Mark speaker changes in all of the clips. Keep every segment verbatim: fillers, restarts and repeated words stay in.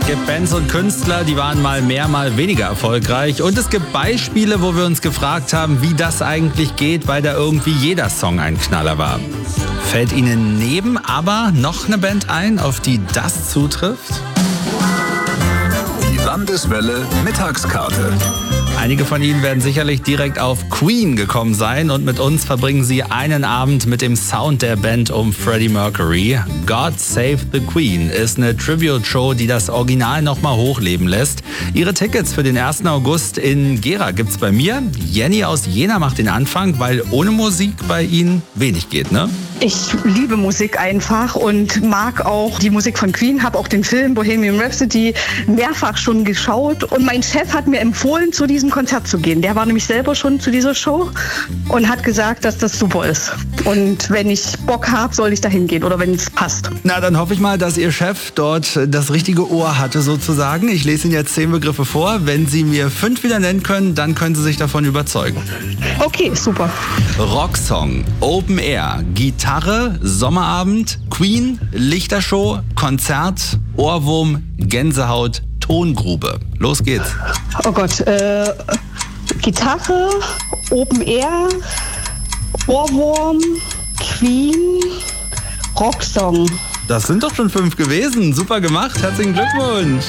Speaker 1: gibt Bands und Künstler, die waren mal mehr, mal weniger erfolgreich. Und es gibt Beispiele, wo wir uns gefragt haben, wie das eigentlich geht, weil da irgendwie jeder Song ein Knaller war. Fällt Ihnen neben aber noch eine Band ein, auf die das zutrifft?
Speaker 2: Die Landeswelle Mittagskarte.
Speaker 1: Einige von Ihnen werden sicherlich direkt auf Queen gekommen sein und mit uns verbringen Sie einen Abend mit dem Sound der Band um Freddie Mercury. God Save the Queen ist eine Tribute-Show, die das Original nochmal hochleben lässt. Ihre Tickets für den ersten August in Gera gibt's bei mir. Jenny aus Jena macht den Anfang, weil ohne Musik bei Ihnen wenig geht, ne?
Speaker 3: Ich liebe Musik einfach und mag auch die Musik von Queen, habe auch den Film Bohemian Rhapsody mehrfach schon geschaut und mein Chef hat mir empfohlen, zu diesem Konzert zu gehen. Der war nämlich selber schon zu dieser Show und hat gesagt, dass das super ist. Und wenn ich Bock habe, soll ich da hingehen oder wenn es passt.
Speaker 1: Na, dann hoffe ich mal, dass Ihr Chef dort das richtige Ohr hatte sozusagen. Ich lese Ihnen jetzt zehn Begriffe vor. Wenn Sie mir fünf wieder nennen können, dann können Sie sich davon überzeugen.
Speaker 3: Okay, super.
Speaker 1: Rocksong, Open Air, Gitarre, Sommerabend, Queen, Lichtershow, Konzert, Ohrwurm, Gänsehaut, Tongrube. Los geht's.
Speaker 3: Oh Gott, äh, Gitarre, Open Air, Ohrwurm, Queen, Rocksong.
Speaker 1: Das sind doch schon fünf gewesen. Super gemacht. Herzlichen Glückwunsch.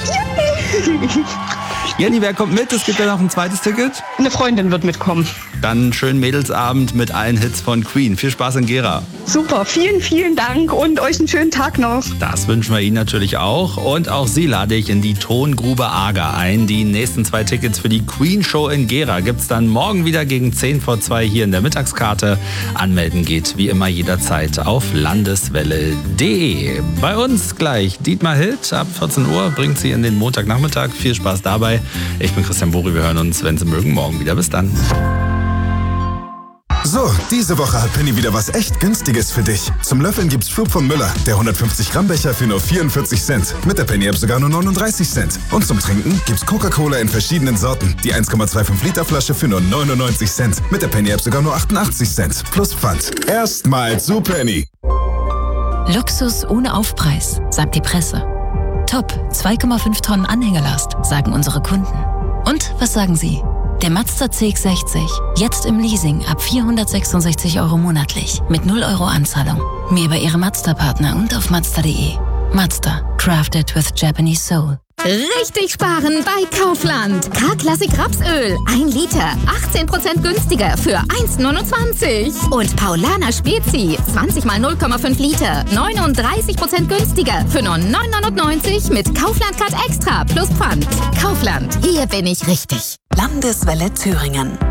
Speaker 1: Jenny, wer kommt mit? Es gibt ja noch ein zweites Ticket.
Speaker 3: Eine Freundin wird mitkommen.
Speaker 1: Dann einen schönen Mädelsabend mit allen Hits von Queen. Viel Spaß in Gera.
Speaker 3: Super, vielen, vielen Dank und euch einen schönen Tag noch.
Speaker 1: Das wünschen wir Ihnen natürlich auch. Und auch Sie lade ich in die Tongrube Ager ein. Die nächsten zwei Tickets für die Queen Show in Gera gibt's dann morgen wieder gegen zehn vor zwei hier in der Mittagskarte. Anmelden geht wie immer jederzeit auf landeswelle punkt de. Bei uns gleich Dietmar Hild. Ab vierzehn Uhr bringt Sie in den Montagnachmittag. Viel Spaß dabei. Ich bin Christian Buri. Wir hören uns, wenn Sie mögen, morgen wieder. Bis dann.
Speaker 4: So, diese Woche hat Penny wieder was echt Günstiges für dich. Zum Löffeln gibt's Schub von Müller, der hundertfünfzig Gramm Becher für nur vierundvierzig Cent. Mit der Penny-App sogar nur neununddreißig Cent. Und zum Trinken gibt's Coca-Cola in verschiedenen Sorten. Die eins Komma fünfundzwanzig Liter Flasche für nur neunundneunzig Cent. Mit der Penny-App sogar nur achtundachtzig Cent. Plus Pfand. Erstmal zu Penny.
Speaker 5: Luxus ohne Aufpreis, sagt die Presse. Top, zwei Komma fünf Tonnen Anhängelast, sagen unsere Kunden. Und was sagen Sie? Der Mazda C X sechzig, jetzt im Leasing ab vierhundertsechsundsechzig Euro monatlich mit null Euro Anzahlung. Mehr bei Ihrem Mazda-Partner und auf mazda punkt de. Mazda, crafted with Japanese soul.
Speaker 6: Richtig sparen bei Kaufland. K-Klassik Rapsöl, ein Liter, achtzehn Prozent günstiger für eins Komma neunundzwanzig. Und Paulaner Spezi, zwanzig mal null Komma fünf Liter, neununddreißig Prozent günstiger für nur neun neunundneunzig mit Kaufland Card Extra plus Pfand. Kaufland, hier bin ich richtig.
Speaker 7: Landeswelle Thüringen.